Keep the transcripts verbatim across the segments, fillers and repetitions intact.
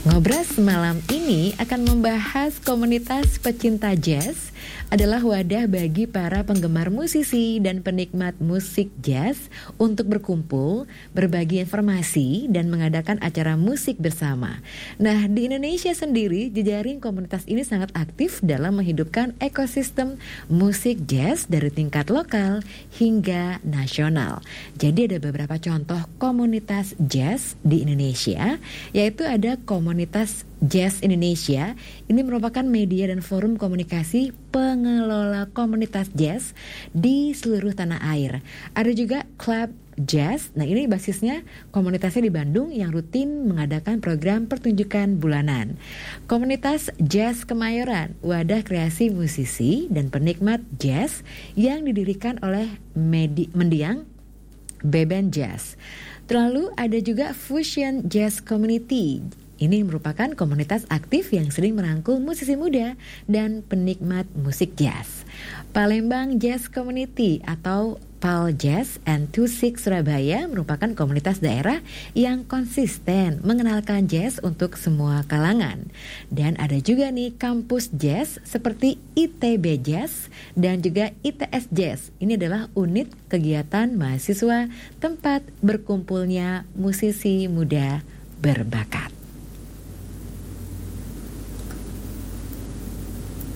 Ngobras malam ini akan membahas komunitas pecinta jazz adalah wadah bagi para penggemar musisi dan penikmat musik jazz untuk berkumpul, berbagi informasi, dan mengadakan acara musik bersama. Nah, di Indonesia sendiri, jejaring komunitas ini sangat aktif dalam menghidupkan ekosistem musik jazz dari tingkat lokal hingga nasional. Jadi ada beberapa contoh komunitas jazz di Indonesia, yaitu ada komunitas Jazz Indonesia. Ini merupakan media dan forum komunikasi pengelola komunitas jazz di seluruh tanah air. Ada juga Club Jazz. Nah, ini basisnya komunitasnya di Bandung yang rutin mengadakan program pertunjukan bulanan. Komunitas Jazz Kemayoran, wadah kreasi musisi dan penikmat jazz yang didirikan oleh Medi- mendiang Beben Jazz. Lalu ada juga Fusion Jazz Community. Ini merupakan komunitas aktif yang sering merangkul musisi muda dan penikmat musik jazz. Palembang Jazz Community atau Pal Jazz and Two Six Surabaya merupakan komunitas daerah yang konsisten mengenalkan jazz untuk semua kalangan. Dan ada juga nih kampus jazz seperti I T B Jazz dan juga I T S Jazz. Ini adalah unit kegiatan mahasiswa tempat berkumpulnya musisi muda berbakat.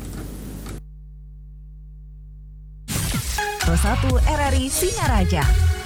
satu R R I Singaraja.